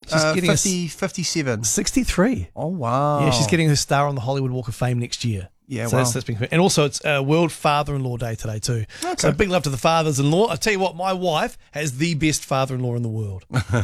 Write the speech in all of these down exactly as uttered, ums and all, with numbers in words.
She's uh, getting fifty, fifty-seven. sixty-three. Oh, wow. Yeah, she's getting her star on the Hollywood Walk of Fame next year. Yeah, so wow. that's, that's been, and also it's uh, World Father-in-Law Day today too. Okay. So big love to the fathers-in-law. I tell you what, my wife has the best father-in-law in the world.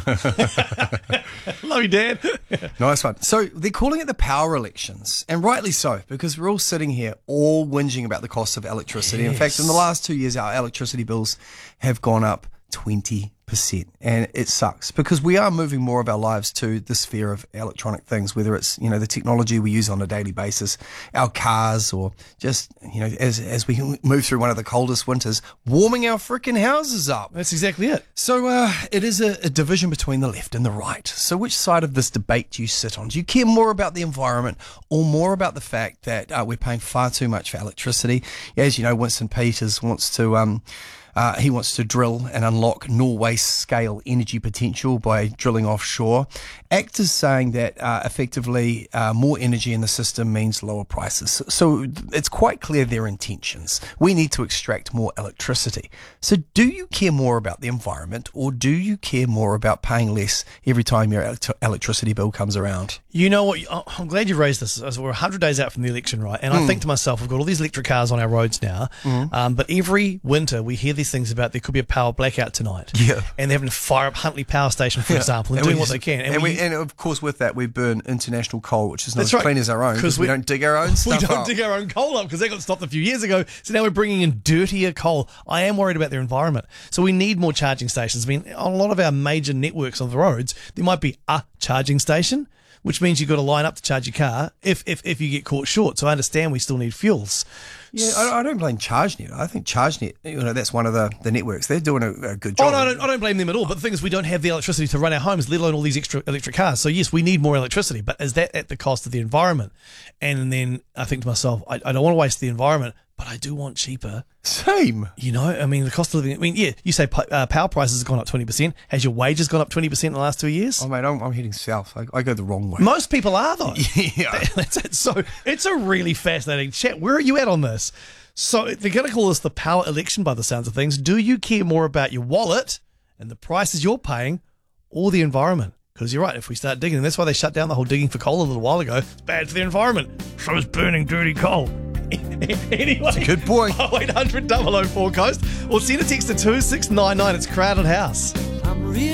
Love you, Dad. Nice one. So they're calling it the power elections, and rightly so, because we're all sitting here all whinging about the cost of electricity. Yes. In fact, in the last two years, our electricity bills have gone up twenty percent, and it sucks because we are moving more of our lives to the sphere of electronic things, whether it's, you know, the technology we use on a daily basis, our cars, or just, you know, as as we move through one of the coldest winters, warming our freaking houses up. That's exactly it. So uh, it is a, a division between the left and the right. So which side of this debate do you sit on? Do you care more about the environment or more about the fact that uh, we're paying far too much for electricity? As you know, Winston Peters wants to... Um, Uh, he wants to drill and unlock Norway-scale energy potential by drilling offshore. ACT is saying that uh, effectively uh, more energy in the system means lower prices. So it's quite clear their intentions. We need to extract more electricity. So do you care more about the environment, or do you care more about paying less every time your elect- electricity bill comes around? You know what? I'm glad you raised this. As we're one hundred days out from the election, right? And mm. I think to myself, we've got all these electric cars on our roads now, mm. um, but every winter we hear these things about there could be a power blackout tonight. Yeah. And they're having to fire up Huntley Power Station, for yeah. example, and, and doing what they can. And, and, we, and of course, with that, we burn international coal, which is not as right. clean as our own, because we, we don't dig our own stuff We don't up. dig our own coal up, because they got stopped a few years ago. So now we're bringing in dirtier coal. I am worried about their environment. So we need more charging stations. I mean, on a lot of our major networks on the roads, there might be a charging station, which means you've got to line up to charge your car if, if, if you get caught short. So I understand we still need fuels. Yeah, I, I don't blame ChargeNet. I think ChargeNet, you know, that's one of the, the networks. They're doing a, a good job. Oh, no, I don't, I don't blame them at all. But the thing is, we don't have the electricity to run our homes, let alone all these extra electric cars. So, yes, we need more electricity. But is that at the cost of the environment? And then I think to myself, I, I don't want to waste the environment, but I do want cheaper. Same. You know, I mean, the cost of living, I mean, yeah, you say uh, power prices have gone up twenty percent. Has your wages gone up twenty percent in the last two years? Oh, mate, I'm, I'm heading south. I, I go the wrong way. Most people are, though. Yeah. That's it. So it's a really fascinating chat. Where are you at on this? So they're going to call this the power election by the sounds of things. Do you care more about your wallet and the prices you're paying, or the environment? Because you're right, if we start digging, and that's why they shut down the whole digging for coal a little while ago. It's bad for the environment. So is burning dirty coal. Anyway, that's a good point. oh eight hundred double oh four Coast, or send a text to two six nine nine. It's Crowded House.